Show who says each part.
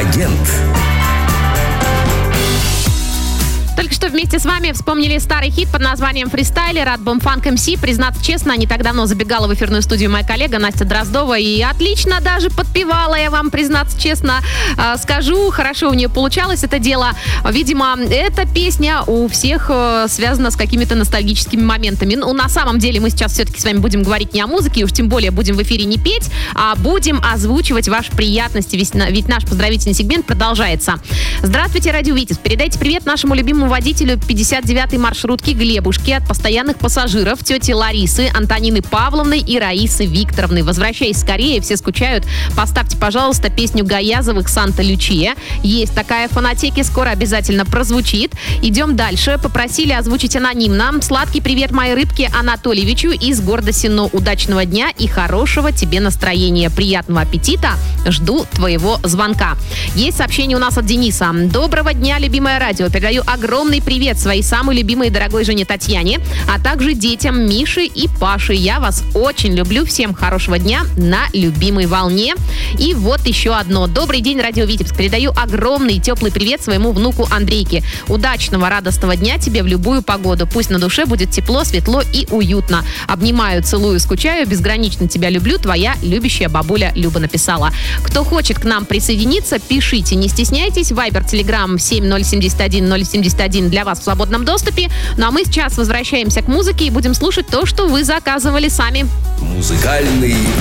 Speaker 1: Агент.
Speaker 2: Только что вместе с вами вспомнили старый хит под названием «Фристайлер» от Бомфанк МС. Признаться честно, не так давно забегала в эфирную студию моя коллега Настя Дроздова и отлично даже подпевала, я вам, признаться честно, скажу. Хорошо у нее получалось это дело. Видимо, эта песня у всех связана с какими-то ностальгическими моментами. Ну, на самом деле, мы сейчас все-таки с вами будем говорить не о музыке, и уж тем более будем в эфире не петь, а будем озвучивать ваши приятности, ведь наш поздравительный сегмент продолжается. Здравствуйте, Радио Витязь. Передайте привет нашему любимому водителю 59-й маршрутки Глебушке от постоянных пассажиров тети Ларисы, Антонины Павловны и Раисы Викторовны. Возвращайтесь скорее, все скучают. Поставьте, пожалуйста, песню Гаязовых «Санта-Лючия». Есть такая в фонотеке, скоро обязательно прозвучит. Идем дальше. Попросили озвучить анонимно. Сладкий привет моей рыбке Анатольевичу из города Сино. Удачного дня и хорошего тебе настроения. Приятного аппетита. Жду твоего звонка. Есть сообщение у нас от Дениса. Доброго дня, любимое радио. Передаю огромный привет своей самой любимой и дорогой жене Татьяне, а также детям Миши и Паши. Я вас очень люблю. Всем хорошего дня на любимой волне. И вот еще одно. Добрый день, Радио Витебск. Передаю огромный теплый привет своему внуку Андрейке. Удачного, радостного дня тебе в любую погоду. Пусть на душе будет тепло, светло и уютно. Обнимаю, целую, скучаю. Безгранично тебя люблю. Твоя любящая бабуля Люба написала. Кто хочет к нам присоединиться, пишите. Не стесняйтесь. Вайбер, Телеграм 7071-071 для вас в свободном доступе. Ну а мы сейчас возвращаемся к музыке и будем слушать то, что вы заказывали сами.
Speaker 1: Музыкальный